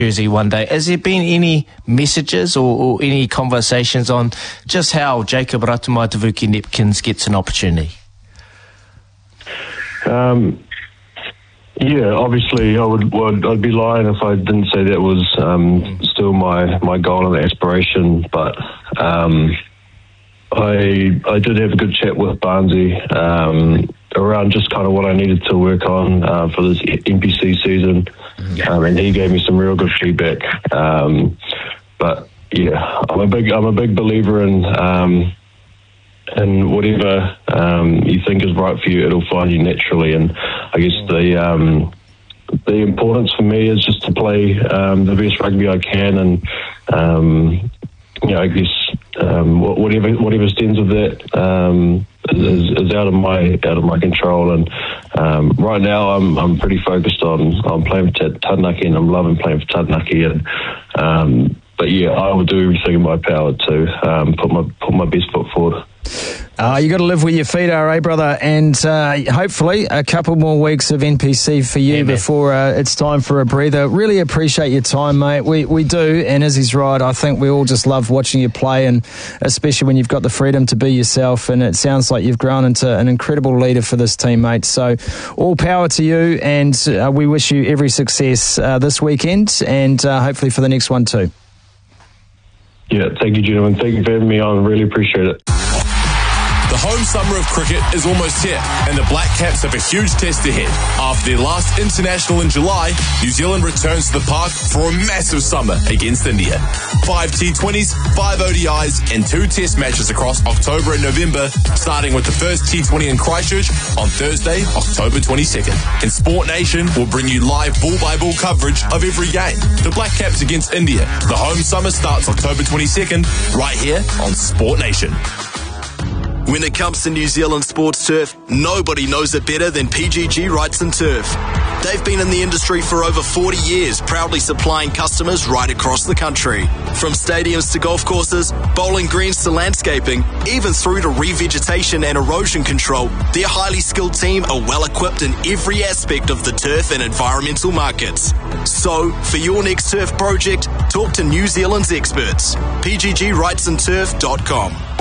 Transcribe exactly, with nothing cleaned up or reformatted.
jersey one day. Has there been any messages or, or any conversations on just how Jacob Ratumaitavuki-Nepkins gets an opportunity? Um, yeah, obviously I would, would I'd be lying if I didn't say that was um, still my, my goal and aspiration. But um, I I did have a good chat with Barnesy um, around just kind of what I needed to work on uh, for this N P C season, um, and he gave me some real good feedback. Um, but yeah, I'm a big I'm a big believer in. Um, And whatever um, you think is right for you, it'll find you naturally. And I guess the um, the importance for me is just to play um, the best rugby I can, and um, you know, I guess um, whatever whatever stems of that um, is, is out of my out of my control. And um, right now, I'm I'm pretty focused on on playing for Taranaki, and I'm loving playing for Taranaki. And um, but yeah, I will do everything in my power to um, put my put my best foot forward. Uh, you got to live where your feet are, eh, brother? And uh, hopefully a couple more weeks of N P C for you yeah, before uh, it's time for a breather. Really appreciate your time, mate. We we do, and as he's right, I think we all just love watching you play, and especially when you've got the freedom to be yourself. And it sounds like you've grown into an incredible leader for this team, mate. So all power to you, and uh, we wish you every success uh, this weekend, and uh, hopefully for the next one too. Yeah, thank you, gentlemen. Thank you for having me on. Really appreciate it. The home summer of cricket is almost here, and the Black Caps have a huge test ahead. After their last international in July, New Zealand returns to the park for a massive summer against India. Five T twenties, five O D Is, and two test matches across October and November, starting with the first T twenty in Christchurch on Thursday, October twenty-second. And Sport Nation will bring you live ball-by-ball coverage of every game. The Black Caps against India. The home summer starts October twenty-second, right here on Sport Nation. When it comes to New Zealand sports turf, nobody knows it better than P G G Wrights and Turf. They've been in the industry for over forty years, proudly supplying customers right across the country. From stadiums to golf courses, bowling greens to landscaping, even through to revegetation and erosion control, their highly skilled team are well equipped in every aspect of the turf and environmental markets. So, for your next turf project, talk to New Zealand's experts. P G G Wrights and Turf dot com.